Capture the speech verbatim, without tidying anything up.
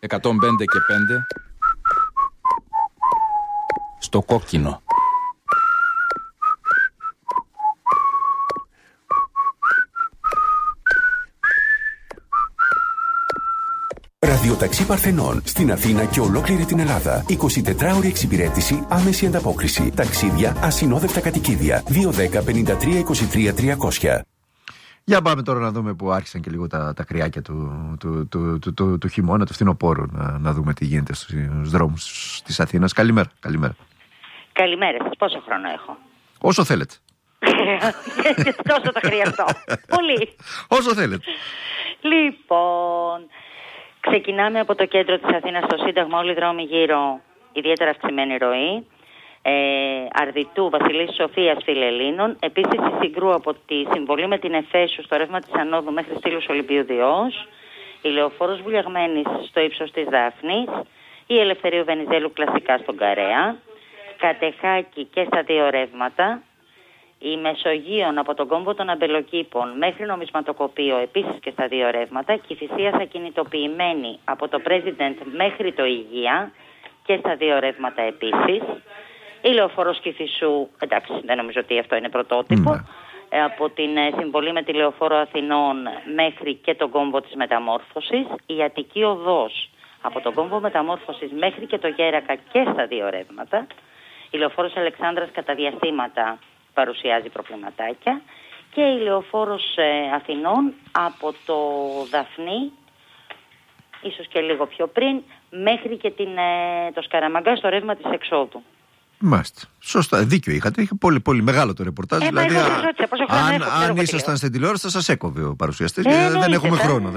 εκατόν πέντε και πέντε στο κόκκινο. Ραδιοταξί Παρθενών στην Αθήνα και ολόκληρη την Ελλάδα. εικοσιτετράωρη εξυπηρέτηση, άμεση ανταπόκριση. Ταξίδια, ασυνόδευτα κατοικίδια. δύο δέκα πενήντα τρία είκοσι τρία τριακόσια. Για πάμε τώρα να δούμε που άρχισαν και λίγο τα, τα κρυάκια του, του, του, του, του, του χειμώνα, του φθινοπόρου. Να, να δούμε τι γίνεται στους δρόμους της Αθήνας. Καλημέρα. Καλημέρα. Καλημέρα σας. Πόσο χρόνο έχω? Όσο θέλετε. Τόσο το χρειαστώ. Πολύ. Όσο θέλετε. Λοιπόν, ξεκινάμε από το κέντρο της Αθήνας στο Σύνταγμα, όλοι οι δρόμοι γύρω, ιδιαίτερα αυξημένη ροή. Ε, Αρδιτού, Βασιλής Σοφίας, Φιλελλήνων. Επίσης η Συγκρού από τη συμβολή με την Εφέσου στο ρεύμα της Ανόδου μέχρι Στήλους Ολυμπίου Διός. Η Λεωφόρος Βουλιαγμένης στο ύψος της Δάφνης. Η Ελευθερίου Βενιζέλου κλασικά στον Καρέα. Κατεχάκη και στα δύο ρεύματα. Η Μεσογείων από τον κόμβο των Αμπελοκήπων μέχρι νομισματοκοπείο επίσης και στα δύο ρεύματα. Και η Φυσίας ακινητοποιημένη από το President μέχρι το Υγεία και στα δύο ρεύματα επίσης. Η Λεωφόρος Κηφισού, εντάξει δεν νομίζω ότι αυτό είναι πρωτότυπο, mm. ε, από την ε, συμβολή με τη Λεωφόρο Αθηνών μέχρι και τον κόμβο της Μεταμόρφωσης. Η Αττική Οδός από τον κόμβο Μεταμόρφωσης μέχρι και το Γέρακα και στα δύο ρεύματα. Η Λεωφόρος Αλεξάνδρας κατά διαστήματα παρουσιάζει προβληματάκια. Και η Λεωφόρος ε, Αθηνών από το Δαφνί, ίσως και λίγο πιο πριν, μέχρι και την, ε, το Σκαραμαγκά στο ρεύμα της εξόδου. Μάλιστα. Σωστά. Δίκιο είχατε. Είχε πολύ, πολύ μεγάλο το ρεπορτάζ. Ε, δηλαδή, α, ρώτησα, πόσο χρόνο αν, έχω, αν ήσασταν στην τηλεόραση, θα σας έκοβε ο παρουσιαστής. Ε, δεν έχουμε χρόνο.